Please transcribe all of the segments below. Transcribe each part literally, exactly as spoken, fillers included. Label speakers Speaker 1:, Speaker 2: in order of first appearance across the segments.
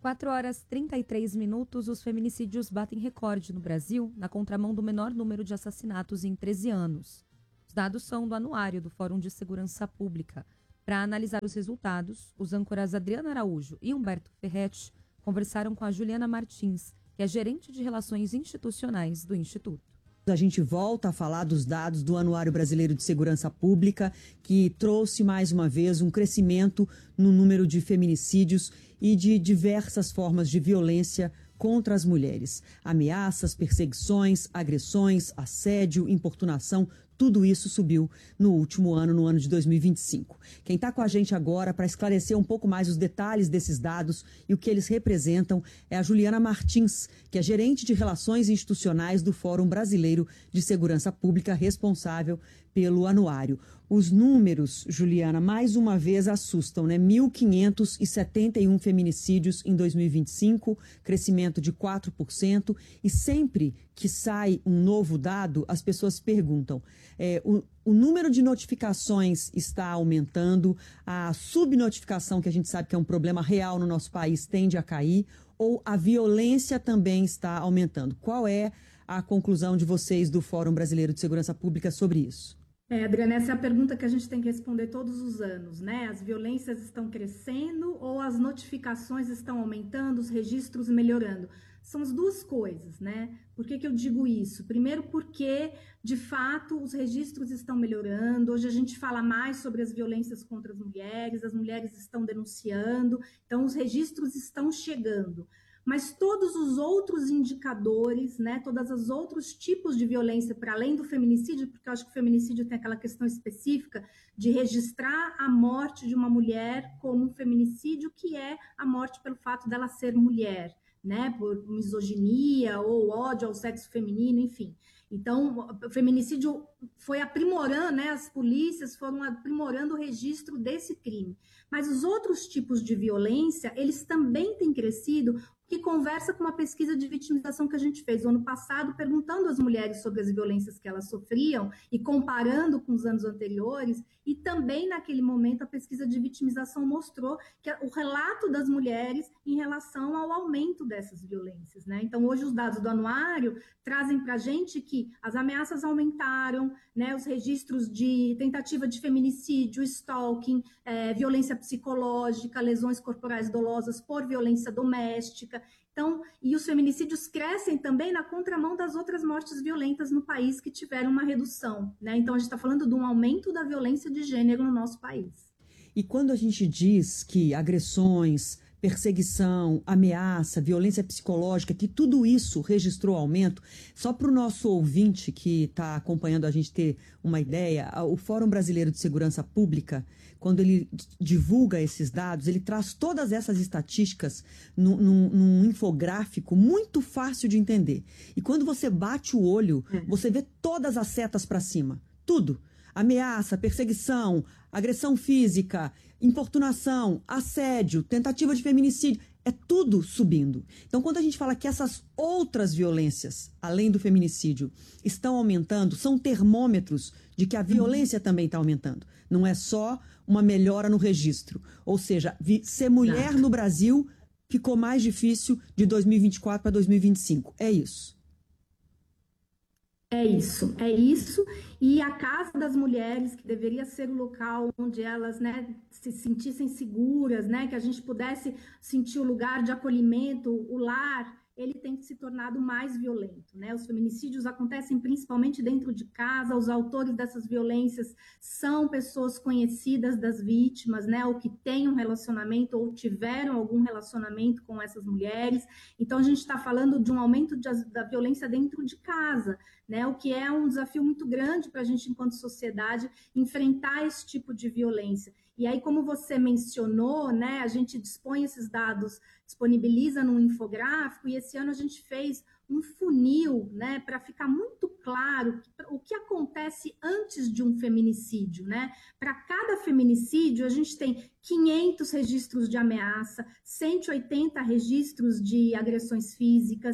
Speaker 1: quatro horas e trinta e três minutos, os feminicídios batem recorde no Brasil, na contramão do menor número de assassinatos em treze anos. Os dados são do anuário do Fórum de Segurança Pública. Para analisar os resultados, os âncoras Adriana Araújo e Humberto Ferretti conversaram com a Juliana Martins, que é gerente de Relações Institucionais do Instituto.
Speaker 2: A gente volta a falar dos dados do Anuário Brasileiro de Segurança Pública, que trouxe mais uma vez um crescimento no número de feminicídios e de diversas formas de violência contra as mulheres. Ameaças, perseguições, agressões, assédio, importunação, tudo isso subiu no último ano, no ano de dois mil e vinte e cinco. Quem está com a gente agora para esclarecer um pouco mais os detalhes desses dados e o que eles representam é a Juliana Martins, que é gerente de Relações Institucionais do Fórum Brasileiro de Segurança Pública, responsável pelo anuário. Os números, Juliana, mais uma vez assustam, né? mil quinhentos e setenta e um feminicídios em dois mil e vinte e cinco, crescimento de quatro por cento. E sempre que sai um novo dado, as pessoas perguntam, é, o, o número de notificações está aumentando, a subnotificação, que a gente sabe que é um problema real no nosso país, tende a cair, ou a violência também está aumentando? Qual é a conclusão de vocês do Fórum Brasileiro de Segurança Pública sobre isso?
Speaker 3: É, Adriana, essa é a pergunta que a gente tem que responder todos os anos, né? As violências estão crescendo ou as notificações estão aumentando, os registros melhorando? São as duas coisas, né? Por que que eu digo isso? Primeiro porque, de fato, os registros estão melhorando. Hoje a gente fala mais sobre as violências contra as mulheres, as mulheres estão denunciando, então os registros estão chegando. Mas todos os outros indicadores, né, todos os outros tipos de violência, para além do feminicídio, porque eu acho que o feminicídio tem aquela questão específica de registrar a morte de uma mulher como um feminicídio, que é a morte pelo fato dela ser mulher, né, por misoginia ou ódio ao sexo feminino, enfim. Então, o feminicídio foi aprimorando, né, as polícias foram aprimorando o registro desse crime. Mas os outros tipos de violência, eles também têm crescido, que conversa com uma pesquisa de vitimização que a gente fez no ano passado, perguntando às mulheres sobre as violências que elas sofriam e comparando com os anos anteriores, e também naquele momento a pesquisa de vitimização mostrou que o relato das mulheres em relação ao aumento dessas violências, né? Então, hoje os dados do anuário trazem para a gente que as ameaças aumentaram, né? Os registros de tentativa de feminicídio, stalking, é, violência psicológica, lesões corporais dolosas por violência doméstica. Então, e os feminicídios crescem também na contramão das outras mortes violentas no país que tiveram uma redução, né? Então, a gente está falando de um aumento da violência de gênero no nosso país.
Speaker 2: E quando a gente diz que agressões, perseguição, ameaça, violência psicológica, que tudo isso registrou aumento, só para o nosso ouvinte que está acompanhando a gente ter uma ideia, o Fórum Brasileiro de Segurança Pública, quando ele divulga esses dados, ele traz todas essas estatísticas num, num, num infográfico muito fácil de entender. E quando você bate o olho, você vê todas as setas para cima, tudo. Ameaça, perseguição, agressão física, importunação, assédio, tentativa de feminicídio, é tudo subindo. Então, quando a gente fala que essas outras violências, além do feminicídio, estão aumentando, são termômetros de que a violência também está aumentando. Não é só uma melhora no registro. Ou seja, ser mulher no Brasil ficou mais difícil de dois mil e vinte e quatro para dois mil e vinte e cinco. É isso.
Speaker 3: É isso, é isso, e a Casa das Mulheres, que deveria ser o local onde elas, né, se sentissem seguras, né, que a gente pudesse sentir o lugar de acolhimento, o lar, ele tem se tornado mais violento, né? Os feminicídios acontecem principalmente dentro de casa, os autores dessas violências são pessoas conhecidas das vítimas, né? Ou que têm um relacionamento ou tiveram algum relacionamento com essas mulheres. Então, a gente está falando de um aumento de, da violência dentro de casa, né? O que é um desafio muito grande para a gente, enquanto sociedade, enfrentar esse tipo de violência. E aí, como você mencionou, né, a gente dispõe esses dados, disponibiliza num infográfico, e esse ano a gente fez um funil, né, para ficar muito claro o que acontece antes de um feminicídio, né? Para cada feminicídio, a gente tem quinhentos registros de ameaça, cento e oitenta registros de agressões físicas,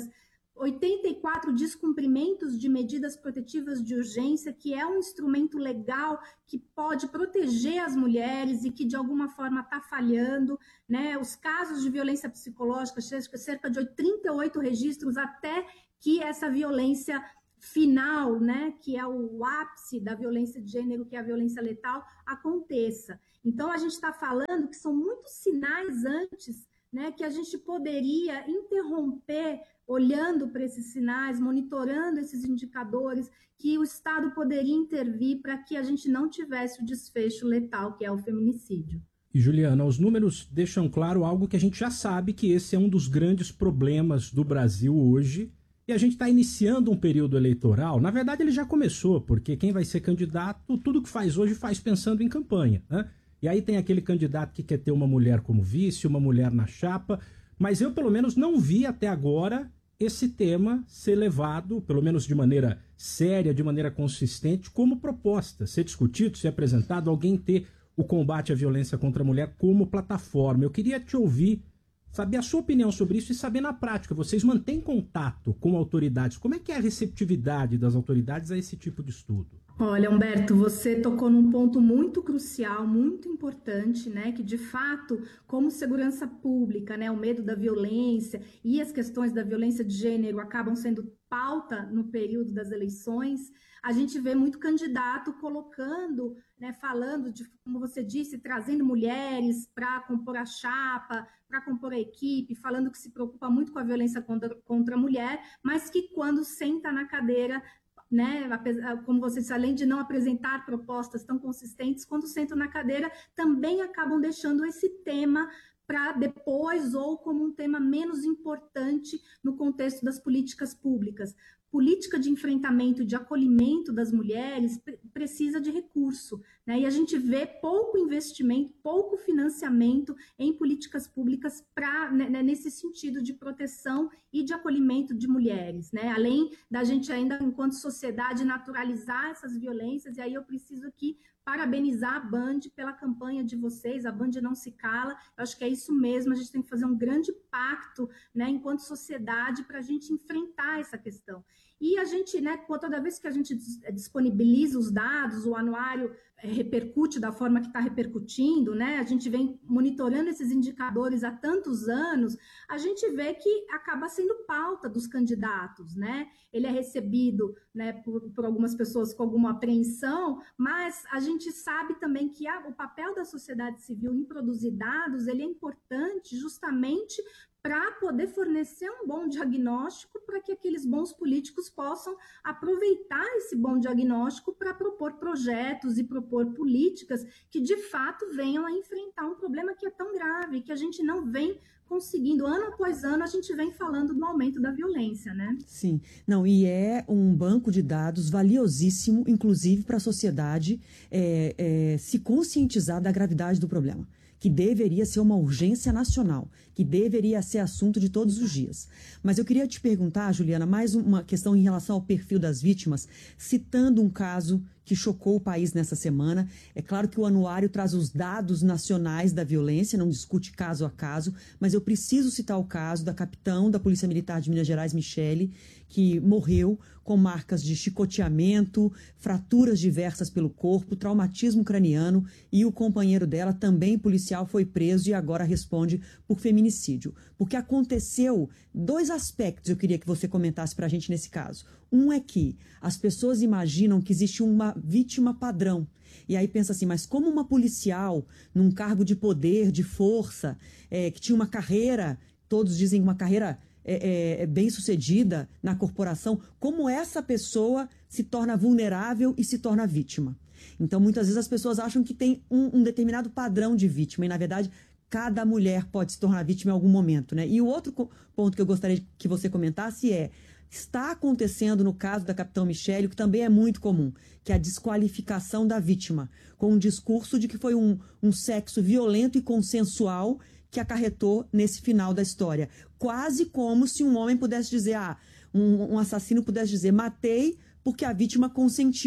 Speaker 3: oitenta e quatro descumprimentos de medidas protetivas de urgência, que é um instrumento legal que pode proteger as mulheres e que de alguma forma está falhando, né? Os casos de violência psicológica, cerca de trinta e oito registros até que essa violência final, né, que é o ápice da violência de gênero, que é a violência letal, aconteça. Então, a gente está falando que são muitos sinais antes, né, que a gente poderia interromper olhando para esses sinais, monitorando esses indicadores, que o Estado poderia intervir para que a gente não tivesse o desfecho letal, que é o feminicídio.
Speaker 4: E, Juliana, os números deixam claro algo que a gente já sabe, que esse é um dos grandes problemas do Brasil hoje, e a gente está iniciando um período eleitoral. Na verdade, ele já começou, porque quem vai ser candidato, tudo que faz hoje faz pensando em campanha, né? E aí tem aquele candidato que quer ter uma mulher como vice, uma mulher na chapa, mas eu, pelo menos, não vi até agora esse tema ser levado, pelo menos de maneira séria, de maneira consistente, como proposta, ser discutido, ser apresentado, alguém ter o combate à violência contra a mulher como plataforma. Eu queria te ouvir, saber a sua opinião sobre isso e saber na prática, vocês mantêm contato com autoridades, como é que é a receptividade das autoridades a esse tipo de estudo?
Speaker 3: Olha, Humberto, você tocou num ponto muito crucial, muito importante, né? Que de fato, como segurança pública, né, o medo da violência e as questões da violência de gênero acabam sendo pauta no período das eleições. A gente vê muito candidato colocando, né, falando de, como você disse, trazendo mulheres para compor a chapa, para compor a equipe, falando que se preocupa muito com a violência contra, contra a mulher, mas que quando senta na cadeira, né, como você disse, além de não apresentar propostas tão consistentes, quando sentam na cadeira, também acabam deixando esse tema para depois ou como um tema menos importante no contexto das políticas públicas. Política de enfrentamento, de acolhimento das mulheres precisa de recurso, né? E a gente vê pouco investimento, pouco financiamento em políticas públicas pra, né, nesse sentido de proteção e de acolhimento de mulheres, né? Além da gente ainda, enquanto sociedade, naturalizar essas violências, e aí eu preciso aqui parabenizar a Band pela campanha de vocês, a Band Não Se Cala. Eu acho que é isso mesmo, a gente tem que fazer um grande pacto, né, enquanto sociedade, para a gente enfrentar essa questão. E a gente, né, toda vez que a gente disponibiliza os dados, o anuário repercute da forma que está repercutindo, né? A gente vem monitorando esses indicadores há tantos anos, a gente vê que acaba sendo pauta dos candidatos, né? Ele é recebido, né, por, por algumas pessoas com alguma apreensão, mas a gente sabe também que a, o papel da sociedade civil em produzir dados, ele é importante justamente para poder fornecer um bom diagnóstico, para que aqueles bons políticos possam aproveitar esse bom diagnóstico para propor projetos e propor políticas que, de fato, venham a enfrentar um problema que é tão grave, que a gente não vem conseguindo, ano após ano, a gente vem falando do aumento da violência, né?
Speaker 2: Sim, não, e é um banco de dados valiosíssimo, inclusive para a sociedade é, é, se conscientizar da gravidade do problema, que deveria ser uma urgência nacional, que deveria ser assunto de todos os dias. Mas eu queria te perguntar, Juliana, mais uma questão em relação ao perfil das vítimas, citando um caso que chocou o país nessa semana. É claro que o anuário traz os dados nacionais da violência, não discute caso a caso, mas eu preciso citar o caso da capitã da Polícia Militar de Minas Gerais, Michele, que morreu com marcas de chicoteamento, fraturas diversas pelo corpo, traumatismo craniano, e o companheiro dela, também policial, foi preso e agora responde por feminicídio. Porque aconteceu dois aspectos, eu queria que você comentasse para a gente nesse caso. Um é que as pessoas imaginam que existe uma vítima padrão. E aí pensa assim, mas como uma policial, num cargo de poder, de força, é, que tinha uma carreira, todos dizem uma carreira é, é, bem sucedida na corporação, como essa pessoa se torna vulnerável e se torna vítima? Então, muitas vezes as pessoas acham que tem um, um determinado padrão de vítima, e na verdade, cada mulher pode se tornar vítima em algum momento, né? E o outro ponto que eu gostaria que você comentasse é: está acontecendo no caso da capitã Michele, que também é muito comum, que é a desqualificação da vítima, com um discurso de que foi um, um sexo violento e consensual que acarretou nesse final da história. Quase como se um homem pudesse dizer, ah, um, um assassino pudesse dizer, matei porque a vítima consentiu.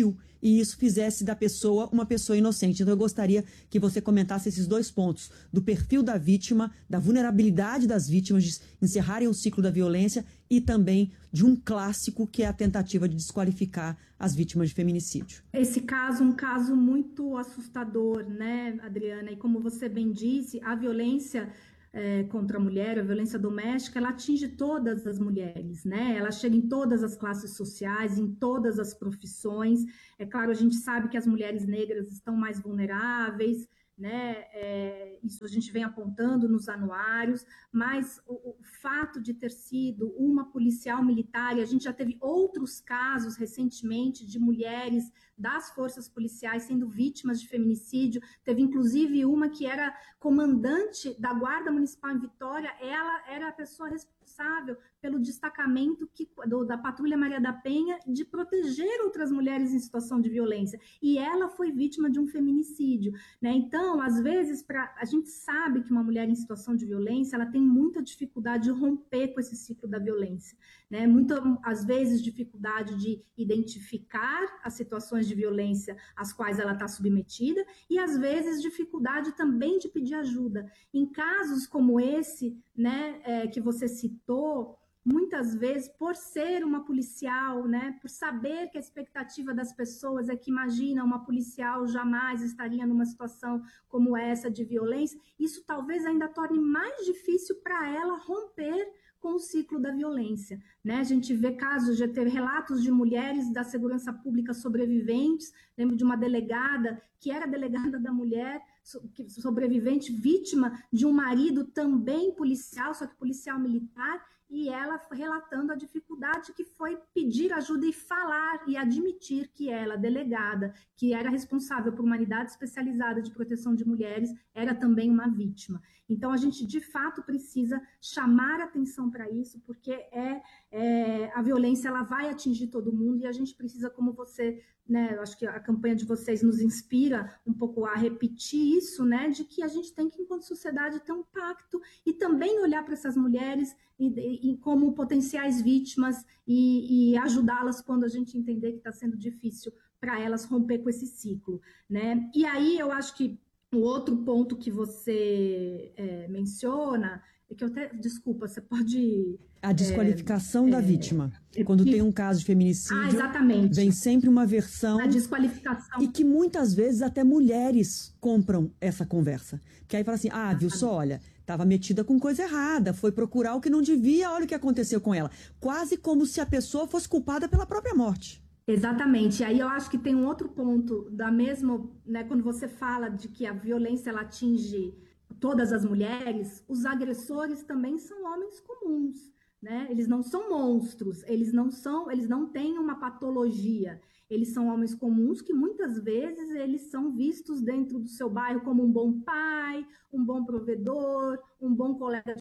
Speaker 2: e isso fizesse da pessoa uma pessoa inocente. Então eu gostaria que você comentasse esses dois pontos, do perfil da vítima, da vulnerabilidade das vítimas de encerrarem o ciclo da violência e também de um clássico que é a tentativa de desqualificar as vítimas de feminicídio.
Speaker 3: Esse caso é um caso muito assustador, né, Adriana? E como você bem disse, a violência É, contra a mulher, a violência doméstica, ela atinge todas as mulheres, né? Ela chega em todas as classes sociais, em todas as profissões. É claro, a gente sabe que as mulheres negras estão mais vulneráveis, né? É, isso a gente vem apontando nos anuários, mas o, o fato de ter sido uma policial militar, e a gente já teve outros casos recentemente de mulheres das forças policiais sendo vítimas de feminicídio, teve inclusive uma que era comandante da Guarda Municipal em Vitória, ela era a pessoa responsável pelo destacamento que, do, da Patrulha Maria da Penha de proteger outras mulheres em situação de violência, e ela foi vítima de um feminicídio, né? Então, às vezes, pra, a gente sabe que uma mulher em situação de violência, ela tem muita dificuldade de romper com esse ciclo da violência, né? Muitas, às vezes, dificuldade de identificar as situações de violência às quais ela está submetida e, às vezes, dificuldade também de pedir ajuda. Em casos como esse, né, é, que você citou, muitas vezes, por ser uma policial, né, por saber que a expectativa das pessoas é que, imagina, uma policial jamais estaria numa situação como essa de violência, isso talvez ainda torne mais difícil para ela romper com o ciclo da violência, né? A gente vê casos, já teve relatos de mulheres da segurança pública sobreviventes, lembro de uma delegada, que era delegada da mulher, sobrevivente, vítima de um marido também policial, só que policial militar, e ela relatando a dificuldade que foi pedir ajuda e falar e admitir que ela, delegada, que era responsável por uma unidade especializada de proteção de mulheres, era também uma vítima. Então, a gente, de fato, precisa chamar atenção para isso, porque é, é, a violência ela vai atingir todo mundo e a gente precisa, como você, né, eu acho que a campanha de vocês nos inspira um pouco a repetir isso, né, de que a gente tem que, enquanto sociedade, ter um pacto e também olhar para essas mulheres e, e, como potenciais vítimas e, e ajudá-las quando a gente entender que está sendo difícil para elas romper com esse ciclo, né? E aí eu acho que o outro ponto que você é, menciona é que eu até, desculpa, você pode...
Speaker 2: A desqualificação é, da é, vítima. É, Quando que... tem um caso de feminicídio,
Speaker 3: ah, exatamente.
Speaker 2: Vem sempre uma versão...
Speaker 3: A desqualificação.
Speaker 2: E que muitas vezes até mulheres compram essa conversa. Que aí fala assim, ah, viu só, olha, estava metida com coisa errada, foi procurar o que não devia, olha o que aconteceu com ela. Quase como se a pessoa fosse culpada pela própria morte.
Speaker 3: Exatamente. E aí eu acho que tem um outro ponto da mesma, né, quando você fala de que a violência ela atinge todas as mulheres, os agressores também são homens comuns, né? Eles não são monstros, eles não são, eles não têm uma patologia. Eles são homens comuns que muitas vezes eles são vistos dentro do seu bairro como um bom pai, um bom provedor, um bom colega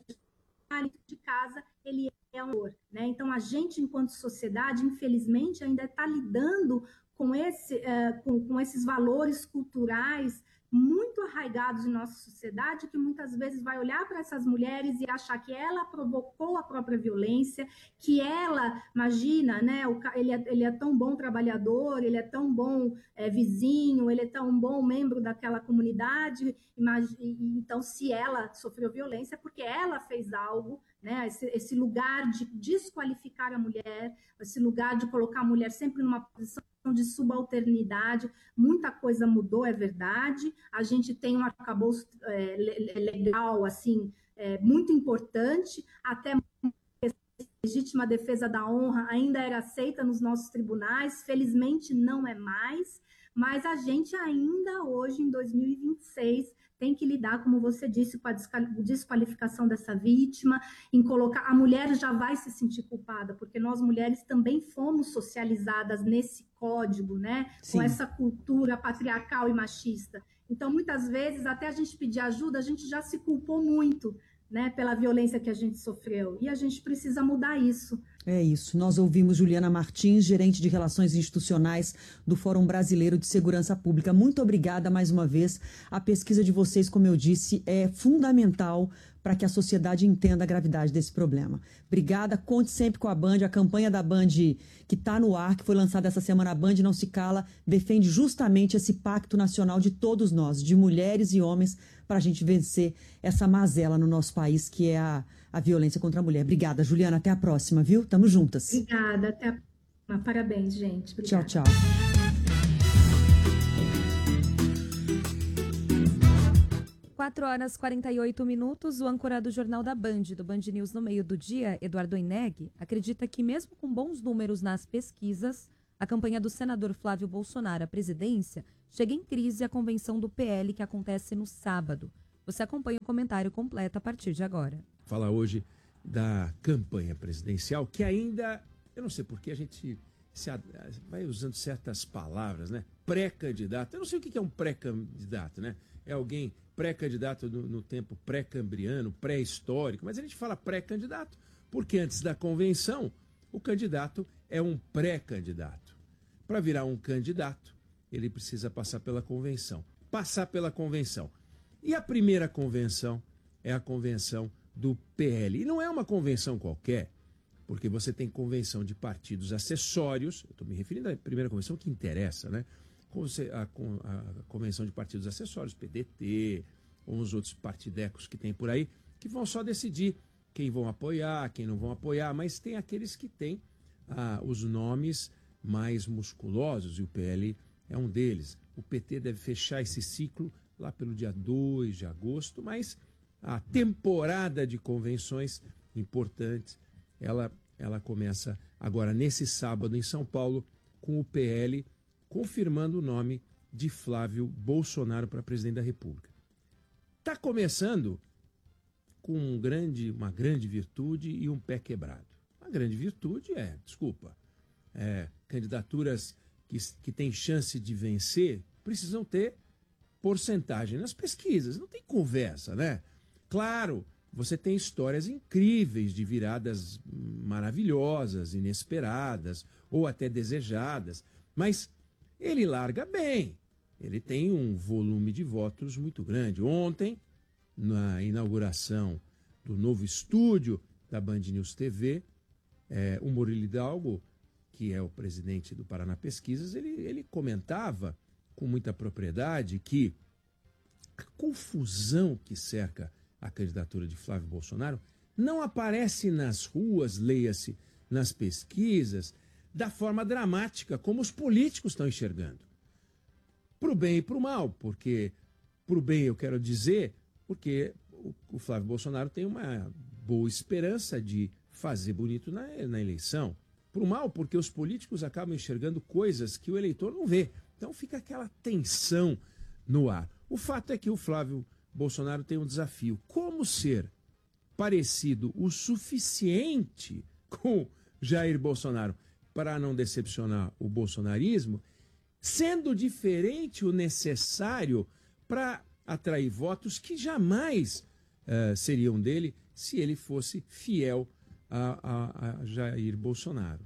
Speaker 3: de casa, ele é um amor, né? Então a gente, enquanto sociedade, infelizmente, ainda está lidando com, esse, uh, com, com esses valores culturais muito arraigados em nossa sociedade, que muitas vezes vai olhar para essas mulheres e achar que ela provocou a própria violência, que ela, imagina, né, ele é, ele é tão bom trabalhador, ele é tão bom é, vizinho, ele é tão bom membro daquela comunidade, imagina, então se ela sofreu violência é porque ela fez algo, né, esse, esse lugar de desqualificar a mulher, esse lugar de colocar a mulher sempre numa posição de subalternidade, muita coisa mudou, é verdade, a gente tem um arcabouço é, legal, assim, é, muito importante, até a legítima defesa da honra ainda era aceita nos nossos tribunais, felizmente não é mais, mas a gente ainda hoje, em dois mil e vinte e seis, tem que lidar, como você disse, com a desqualificação dessa vítima, em colocar... A mulher já vai se sentir culpada, porque nós mulheres também fomos socializadas nesse código, né? Sim. Com essa cultura patriarcal e machista. Então, muitas vezes, até a gente pedir ajuda, a gente já se culpou muito, né, pela violência que a gente sofreu. E a gente precisa mudar isso.
Speaker 2: É isso. Nós ouvimos Juliana Martins, gerente de Relações Institucionais do Fórum Brasileiro de Segurança Pública. Muito obrigada mais uma vez. A pesquisa de vocês, como eu disse, é fundamental para que a sociedade entenda a gravidade desse problema. Obrigada, conte sempre com a Band. A campanha da Band que está no ar, que foi lançada essa semana, a Band Não Se Cala, defende justamente esse pacto nacional de todos nós, de mulheres e homens, para a gente vencer essa mazela no nosso país, que é a, a violência contra a mulher. Obrigada, Juliana. Até a próxima, viu? Tamo juntas.
Speaker 3: Obrigada. Até a próxima. Parabéns, gente. Obrigada.
Speaker 2: Tchau, tchau.
Speaker 1: quatro horas e quarenta e oito minutos, o âncora do Jornal da Band, do Band News no meio do dia, Eduardo Oineg, acredita que mesmo com bons números nas pesquisas, a campanha do senador Flávio Bolsonaro à presidência chega em crise à convenção do P L que acontece no sábado. Você acompanha o comentário completo a partir de agora.
Speaker 5: Fala hoje da campanha presidencial, que ainda, eu não sei por que a gente se, vai usando certas palavras, né? Pré-candidato. Eu não sei o que é um pré-candidato, né? É alguém pré-candidato no, no tempo pré-cambriano, pré-histórico, mas a gente fala pré-candidato porque antes da convenção, o candidato é um pré-candidato. Para virar um candidato, ele precisa passar pela convenção. Passar pela convenção. E a primeira convenção é a convenção do P L. E não é uma convenção qualquer, porque você tem convenção de partidos acessórios, eu estou me referindo à primeira convenção que interessa, né? A, a convenção de partidos acessórios, P D T, ou uns outros partidecos que tem por aí, que vão só decidir quem vão apoiar, quem não vão apoiar, mas tem aqueles que têm ah, os nomes mais musculosos, e o P L é um deles. O P T deve fechar esse ciclo lá pelo dia dois de agosto, mas a temporada de convenções importantes, ela, ela começa agora nesse sábado em São Paulo, com o P L confirmando o nome de Flávio Bolsonaro para presidente da República. Está começando com um grande, uma grande virtude e um pé quebrado. A grande virtude é, desculpa, é, candidaturas que, que têm chance de vencer precisam ter porcentagem nas pesquisas. Não tem conversa, né? Claro, você tem histórias incríveis de viradas maravilhosas, inesperadas ou até desejadas, mas ele larga bem. Ele tem um volume de votos muito grande. Ontem, na inauguração do novo estúdio da Band News T V, é, o Murilo Hidalgo, que é o presidente do Paraná Pesquisas, ele, ele comentava com muita propriedade que a confusão que cerca a candidatura de Flávio Bolsonaro não aparece nas ruas, leia-se, nas pesquisas, da forma dramática como os políticos estão enxergando. Para o bem e para o mal, porque, para o bem eu quero dizer, porque o, o Flávio Bolsonaro tem uma boa esperança de fazer bonito na, na eleição. Para o mal, porque os políticos acabam enxergando coisas que o eleitor não vê. Então fica aquela tensão no ar. O fato é que o Flávio Bolsonaro tem um desafio. Como ser parecido o suficiente com Jair Bolsonaro para não decepcionar o bolsonarismo, sendo diferente o necessário para atrair votos que jamais uh, seriam dele se ele fosse fiel a, a, a Jair Bolsonaro.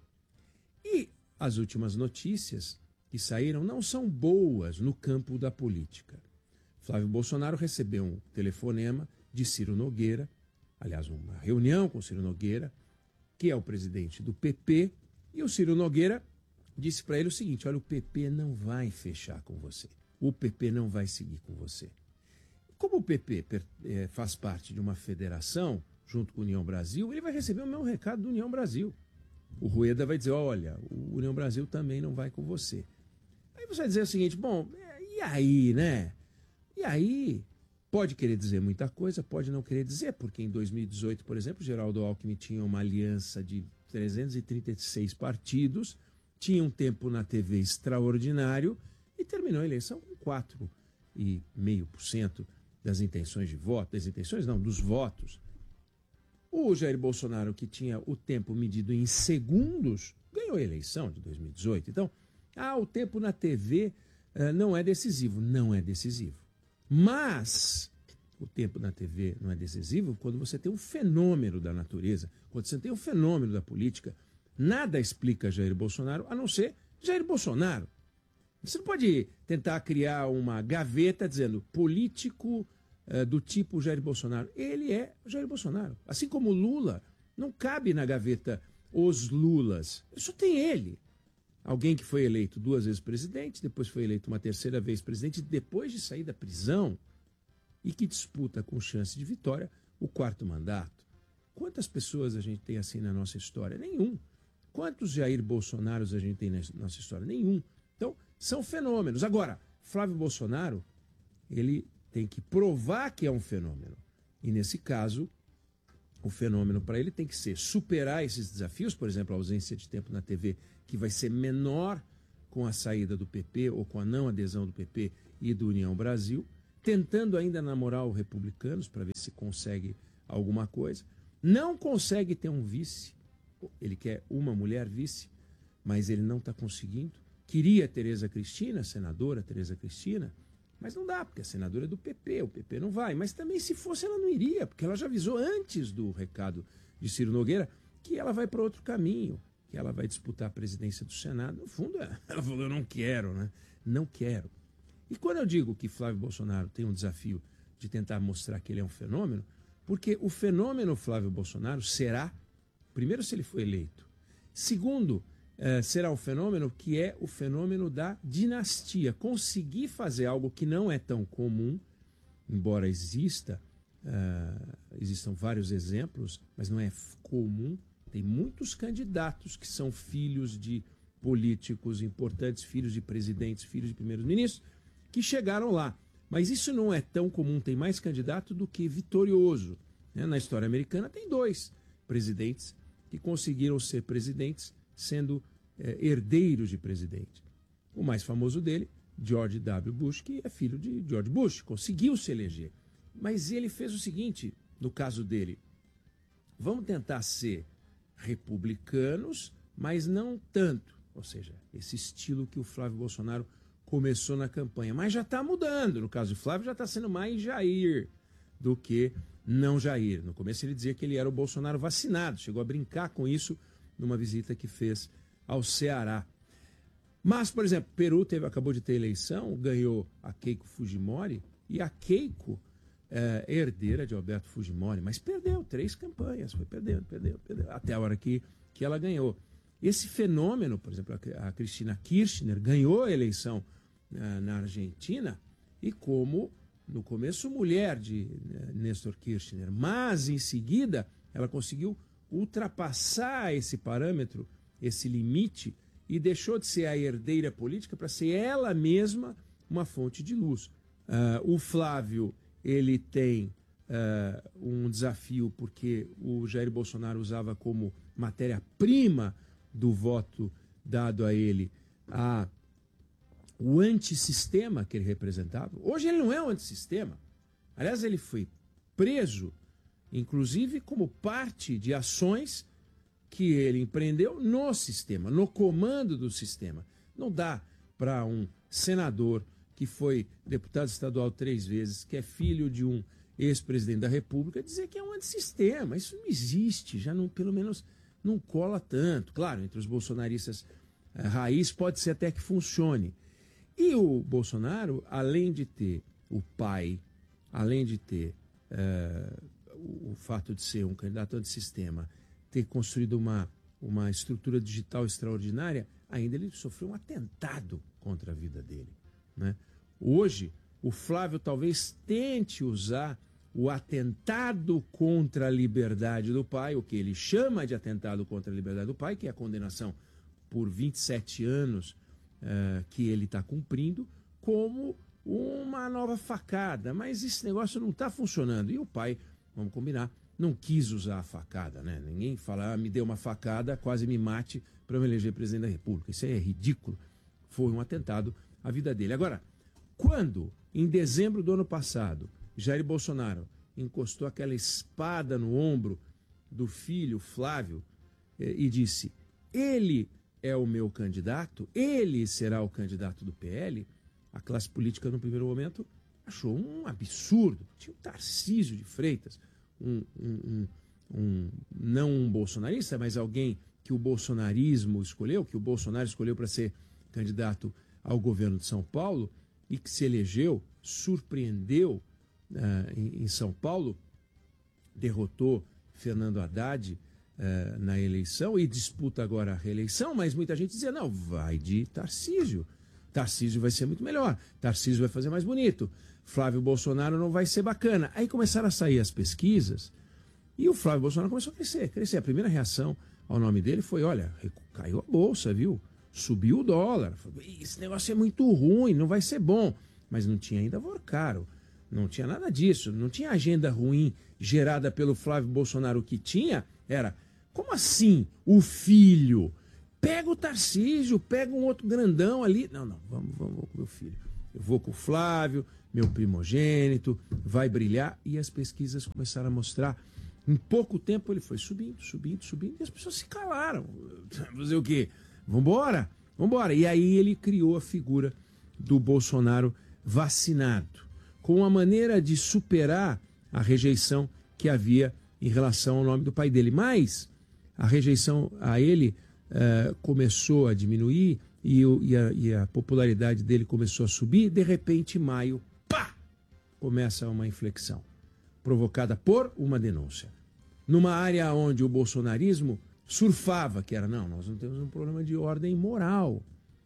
Speaker 5: E as últimas notícias que saíram não são boas no campo da política. Flávio Bolsonaro recebeu um telefonema de Ciro Nogueira, aliás, uma reunião com Ciro Nogueira, que é o presidente do P P, e o Ciro Nogueira disse para ele o seguinte: olha, o P P não vai fechar com você. O P P não vai seguir com você. Como o P P é, faz parte de uma federação, junto com a União Brasil, ele vai receber o mesmo recado do União Brasil. O Rueda vai dizer, olha, o União Brasil também não vai com você. Aí você vai dizer o seguinte, bom, e aí, né? E aí, pode querer dizer muita coisa, pode não querer dizer, porque em dois mil e dezoito, por exemplo, Geraldo Alckmin tinha uma aliança de trezentos e trinta e seis partidos, tinha um tempo na T V extraordinário e terminou a eleição com quatro vírgula cinco por cento das intenções de voto, das intenções não, dos votos. O Jair Bolsonaro, que tinha o tempo medido em segundos, ganhou a eleição de dois mil e dezoito. Então, ah, o tempo na T V uh, não é decisivo. Não é decisivo. Mas o tempo na T V não é decisivo quando você tem um fenômeno da natureza, quando você tem um fenômeno da política. Nada explica Jair Bolsonaro, a não ser Jair Bolsonaro. Você não pode tentar criar uma gaveta dizendo político uh, do tipo Jair Bolsonaro. Ele é o Jair Bolsonaro. Assim como o Lula, não cabe na gaveta os Lulas. Só tem ele. Alguém que foi eleito duas vezes presidente, depois foi eleito uma terceira vez presidente, depois de sair da prisão, e que disputa com chance de vitória o quarto mandato. Quantas pessoas a gente tem assim na nossa história? Nenhum. Quantos Jair Bolsonaros a gente tem na nossa história? Nenhum. Então, são fenômenos. Agora, Flávio Bolsonaro, ele tem que provar que é um fenômeno. E nesse caso, o fenômeno para ele tem que ser superar esses desafios, por exemplo, a ausência de tempo na T V, que vai ser menor com a saída do P P ou com a não adesão do P P e do União Brasil, tentando ainda namorar os republicanos para ver se consegue alguma coisa. Não consegue ter um vice, ele quer uma mulher vice, mas ele não está conseguindo. Queria Tereza Cristina, senadora Tereza Cristina, mas não dá, porque a senadora é do P P, o P P não vai. Mas também se fosse ela não iria, porque ela já avisou antes do recado de Ciro Nogueira que ela vai para outro caminho, que ela vai disputar a presidência do Senado. No fundo, ela falou, eu não quero, né? Não quero. E quando eu digo que Flávio Bolsonaro tem um desafio de tentar mostrar que ele é um fenômeno, porque o fenômeno Flávio Bolsonaro será, primeiro, se ele for eleito. Segundo, eh, será um fenômeno que é o fenômeno da dinastia. Conseguir fazer algo que não é tão comum, embora exista, eh, existam vários exemplos, mas não é comum. Tem muitos candidatos que são filhos de políticos importantes, filhos de presidentes, filhos de primeiros ministros, que chegaram lá. Mas isso não é tão comum, tem mais candidato do que vitorioso. Né? Na história americana tem dois presidentes que conseguiram ser presidentes sendo é, herdeiros de presidente. O mais famoso dele, George W. Bush, que é filho de George Bush, conseguiu se eleger. Mas ele fez o seguinte, no caso dele, vamos tentar ser republicanos, mas não tanto. Ou seja, esse estilo que o Flávio Bolsonaro começou na campanha, mas já está mudando. No caso do Flávio, já está sendo mais Jair do que não Jair. No começo ele dizia que ele era o Bolsonaro vacinado, chegou a brincar com isso numa visita que fez ao Ceará. Mas, por exemplo, Peru teve, acabou de ter eleição, ganhou a Keiko Fujimori, e a Keiko é herdeira de Alberto Fujimori, mas perdeu três campanhas, foi perdendo, perdeu, perdeu, até a hora que, que ela ganhou. Esse fenômeno, por exemplo, a Cristina Kirchner ganhou a eleição na Argentina, e como no começo mulher de Néstor Kirchner, mas em seguida ela conseguiu ultrapassar esse parâmetro, esse limite, e deixou de ser a herdeira política para ser ela mesma uma fonte de luz. Uh, o Flávio, ele tem uh, um desafio porque o Jair Bolsonaro usava como matéria-prima do voto dado a ele a o antissistema que ele representava. Hoje ele não é um antissistema. Aliás, ele foi preso, inclusive como parte de ações que ele empreendeu no sistema, no comando do sistema. Não dá para um senador que foi deputado estadual três vezes, que é filho de um ex-presidente da República, dizer que é um antissistema. Isso não existe, já não, pelo menos não cola tanto. Claro, entre os bolsonaristas a raiz pode ser até que funcione. E o Bolsonaro, além de ter o pai, além de ter uh, o, o fato de ser um candidato antissistema, ter construído uma, uma estrutura digital extraordinária, ainda ele sofreu um atentado contra a vida dele. Né? Hoje, o Flávio talvez tente usar o atentado contra a liberdade do pai, o que ele chama de atentado contra a liberdade do pai, que é a condenação por vinte e sete anos Uh, que ele está cumprindo, como uma nova facada. Mas esse negócio não está funcionando. E o pai, vamos combinar, não quis usar a facada, né? Ninguém fala, ah, me deu uma facada, quase me mate para eu me eleger presidente da República. Isso é ridículo. Foi um atentado à vida dele. Agora, quando, em dezembro do ano passado, Jair Bolsonaro encostou aquela espada no ombro do filho Flávio eh, e disse, ele é o meu candidato, ele será o candidato do P L, a classe política no primeiro momento achou um absurdo. Tinha o Tarcísio de Freitas, um, um, um, um, não um bolsonarista, mas alguém que o bolsonarismo escolheu, que o Bolsonaro escolheu para ser candidato ao governo de São Paulo e que se elegeu, surpreendeu uh, em, em São Paulo, derrotou Fernando Haddad uh, na eleição e disputa agora a reeleição, mas muita gente dizia, não, vai de Tarcísio. Tarcísio vai ser muito melhor, Tarcísio vai fazer mais bonito, Flávio Bolsonaro não vai ser bacana. Aí começaram a sair as pesquisas e o Flávio Bolsonaro começou a crescer, crescer. A primeira reação ao nome dele foi, olha, caiu a bolsa, viu? Subiu o dólar. Esse negócio é muito ruim, não vai ser bom. Mas não tinha ainda Vorcaro, não tinha nada disso, não tinha agenda ruim gerada pelo Flávio Bolsonaro. O que tinha era, como assim o filho? Pega o Tarcísio, pega um outro grandão ali. Não, não, vamos, vamos com o meu filho. Eu vou com o Flávio, meu primogênito, vai brilhar. E as pesquisas começaram a mostrar. Em pouco tempo ele foi subindo, subindo, subindo. E as pessoas se calaram. Fazer o quê? Vambora, vambora. E aí ele criou a figura do Bolsonaro vacinado, com uma maneira de superar a rejeição que havia em relação ao nome do pai dele. Mas a rejeição a ele uh, começou a diminuir e, o, e, a, e a popularidade dele começou a subir. De repente, em maio, pá, começa uma inflexão, provocada por uma denúncia. Numa área onde o bolsonarismo surfava, que era, não, nós não temos um problema de ordem moral,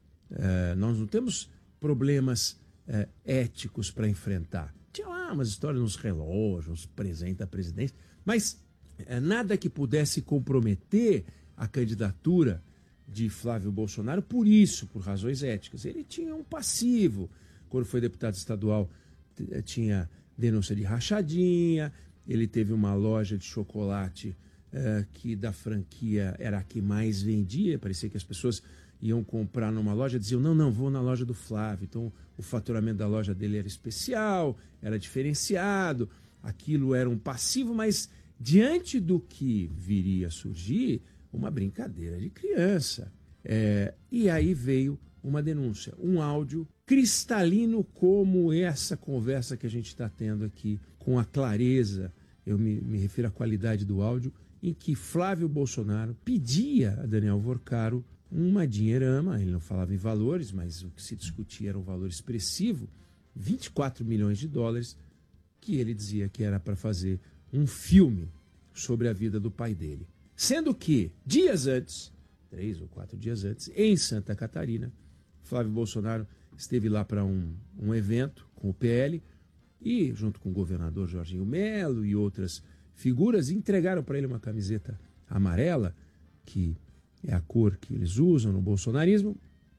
Speaker 5: uh, nós não temos problemas uh, éticos para enfrentar. Tinha lá umas histórias nos relógios, presente da presidência, mas uh, nada que pudesse comprometer a candidatura de Flávio Bolsonaro por isso, por razões éticas. Ele tinha um passivo. Quando foi deputado estadual, tinha denúncia de rachadinha, ele teve uma loja de chocolate Uh, que da franquia era a que mais vendia, parecia que as pessoas iam comprar numa loja, diziam, não, não, vou na loja do Flávio. Então o faturamento da loja dele era especial, era diferenciado, aquilo era um passivo, mas diante do que viria a surgir, uma brincadeira de criança. É, e aí veio uma denúncia, um áudio cristalino como essa conversa que a gente está tendo aqui, com a clareza, eu me, me refiro à qualidade do áudio, em que Flávio Bolsonaro pedia a Daniel Vorcaro uma dinheirama, ele não falava em valores, mas o que se discutia era um valor expressivo, vinte e quatro milhões de dólares, que ele dizia que era para fazer um filme sobre a vida do pai dele. Sendo que, dias antes, três ou quatro dias antes, em Santa Catarina, Flávio Bolsonaro esteve lá para um, um evento com o P L e, junto com o governador Jorginho Melo e outras figuras, entregaram para ele uma camiseta amarela, que é a cor que eles usam no bolsonarismo,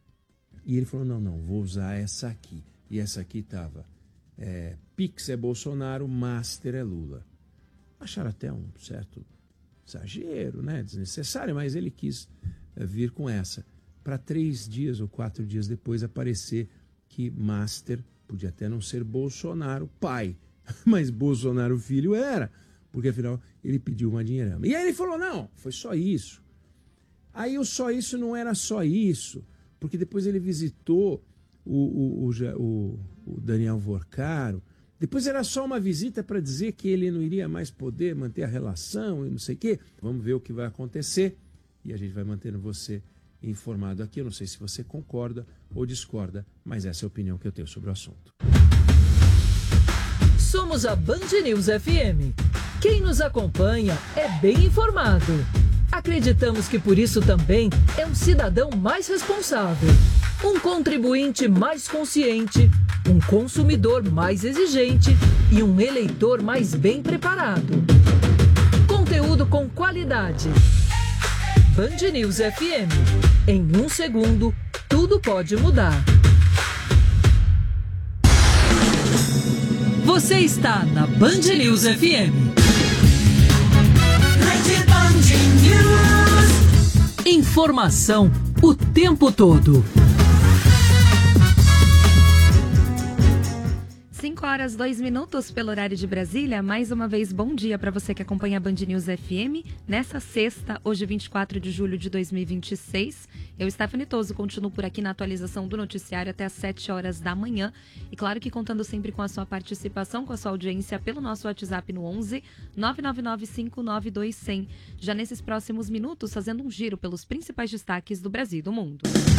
Speaker 5: e ele falou, não, não, vou usar essa aqui. E essa aqui estava, é, Pix é Bolsonaro, Master é Lula. Acharam até um certo exagero, né, desnecessário, mas ele quis é, vir com essa. Para três dias ou quatro dias depois aparecer que Master podia até não ser Bolsonaro pai, mas Bolsonaro filho era. Porque, afinal, ele pediu uma dinheirama. E aí ele falou, não, foi só isso. Aí o só isso não era só isso, porque depois ele visitou o, o, o, o Daniel Vorcaro. Depois era só uma visita para dizer que ele não iria mais poder manter a relação e não sei o quê. Vamos ver o que vai acontecer e a gente vai mantendo você informado aqui. Eu não sei se você concorda ou discorda, mas essa é a opinião que eu tenho sobre o assunto.
Speaker 6: Somos a Band News F M. Quem nos acompanha é bem informado. Acreditamos que por isso também é um cidadão mais responsável, um contribuinte mais consciente, um consumidor mais exigente e um eleitor mais bem preparado. Conteúdo com qualidade. Band News F M. Em um segundo, tudo pode mudar. Você está na Band News F M. Informação o tempo todo.
Speaker 1: cinco horas, dois minutos pelo horário de Brasília. Mais uma vez, bom dia para você que acompanha a Band News F M. Nessa sexta, hoje vinte e quatro de julho de dois mil e vinte e seis. Eu, Stephanie Toso, continuo por aqui na atualização do noticiário até às sete horas da manhã. E claro que contando sempre com a sua participação, com a sua audiência pelo nosso WhatsApp no onze nove nove nove cinco nove dois zero zero. Já nesses próximos minutos, fazendo um giro pelos principais destaques do Brasil e do mundo.